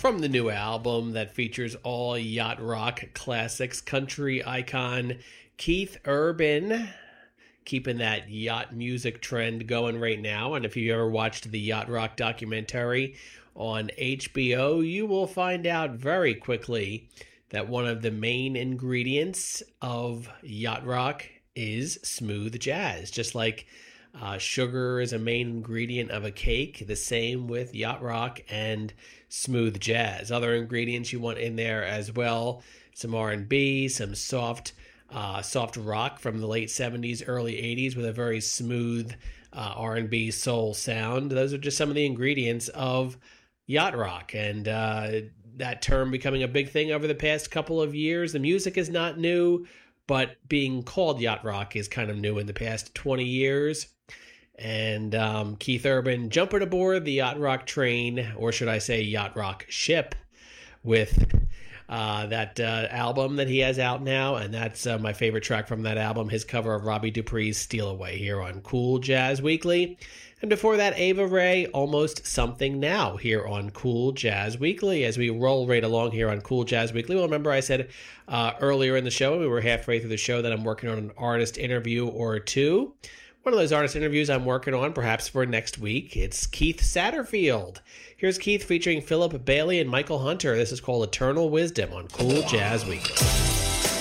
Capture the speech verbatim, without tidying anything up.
from the new album that features all yacht rock classics, country icon Keith Urban, keeping that yacht music trend going right now. And if you ever watched the Yacht Rock documentary on H B O, you will find out very quickly that one of the main ingredients of yacht rock is smooth jazz. Just like uh, sugar is a main ingredient of a cake, the same with yacht rock and smooth jazz. Other ingredients you want in there as well, some R and B, some soft uh, soft rock from the late seventies, early eighties with a very smooth uh, R and B soul sound. Those are just some of the ingredients of yacht rock, and uh, that term becoming a big thing over the past couple of years. The music is not new, but being called yacht rock is kind of new in the past twenty years. And um, Keith Urban jumping aboard the yacht rock train, or should I say yacht rock ship, with uh, that uh, album that he has out now. And that's uh, my favorite track from that album, his cover of Robbie Dupree's Steal Away, here on Cool Jazz Weekly. And before that, Ava Ray, Almost Something Now, here on Cool Jazz Weekly. As we roll right along here on Cool Jazz Weekly, well, remember I said uh, earlier in the show, we were halfway through the show, that I'm working on an artist interview or two. One of those artist interviews I'm working on, perhaps for next week, it's Keith Satterfield. Here's Keith featuring Philip Bailey and Michael Hunter. This is called Eternal Wisdom on Cool Jazz Weekly.